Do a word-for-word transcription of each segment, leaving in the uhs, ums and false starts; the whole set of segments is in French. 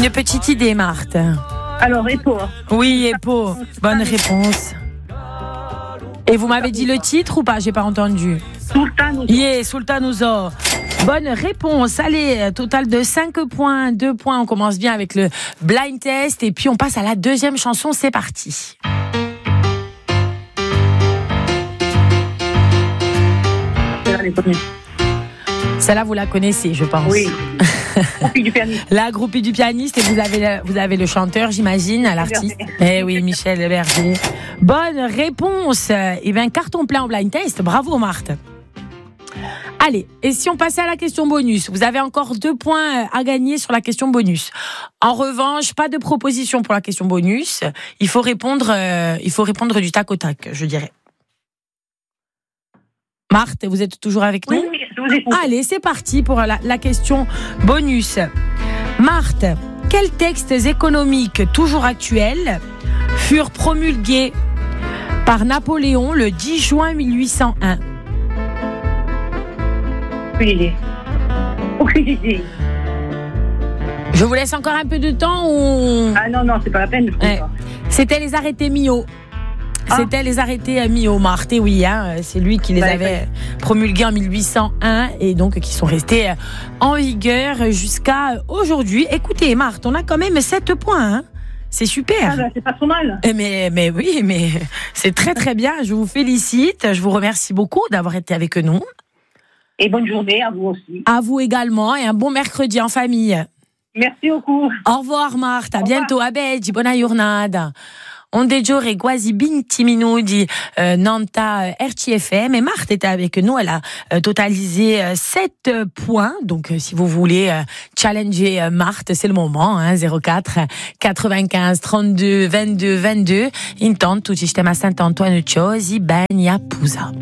Une petite idée, Marthe. Alors, Epo. Oui, Epo. Bonne réponse. Et vous m'avez dit le titre ou pas? J'ai pas entendu. Sultan. Yeah, Sultanuzo. Bonne réponse. Allez, total de cinq points, deux points. On commence bien avec le blind test et puis on passe à la deuxième chanson. C'est parti. Celle-là, vous la connaissez, je pense. Oui. Groupie du pianiste. La groupie du pianiste, et vous avez le, vous avez le chanteur, j'imagine, l'artiste. Eh oui, Michel Berger. Bonne réponse. Eh bien, carton plein en blind test. Bravo, Marthe. Allez, et si on passait à la question bonus? Vous avez encore deux points à gagner sur la question bonus. En revanche, pas de proposition pour la question bonus. Il faut répondre, euh, il faut répondre du tac au tac, je dirais. Marthe, vous êtes toujours avec nous? Oui, oui, je vous écoute. Allez, c'est parti pour la, la question bonus. Marthe, quels textes économiques toujours actuels furent promulgués par Napoléon le dix juin mille huit cent un? Aucune idée. Aucune idée. Je vous laisse encore un peu de temps ou... Ah non, non, c'est pas la peine. Je Ouais. pas. C'était les arrêtés Milhaud. Ah. C'était les arrêtés Milhaud, Marthe, et oui, hein, c'est lui qui les Bah, avait promulgués en mille huit cent un et donc qui sont restés en vigueur jusqu'à aujourd'hui. Écoutez, Marthe, on a quand même sept points, hein. C'est super. Ah, bah, c'est pas trop mal. Mais, mais oui, mais c'est très très bien. Je vous félicite. Je vous remercie beaucoup d'avoir été avec nous. Et bonne journée à vous aussi. À vous également et un bon mercredi en famille. Merci beaucoup. Au revoir, Marthe. À Au bientôt. A beggi, buona giornata. Onde giorni quasi venti minuti euh, Nanta euh, R C F M et Marthe était avec nous, elle a euh, totalisé euh, sept points, donc euh, si vous voulez euh, challenger euh, Marthe, c'est le moment, hein, zéro quatre quatre-vingt-quinze trente-deux vingt-deux vingt-deux. Intanto ci stiamo a Sant'Antonio Ciosi, Bagna Pusa.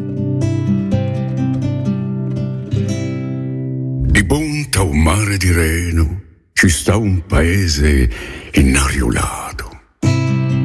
Di punta a un mare di Reno ci sta un paese innariolato.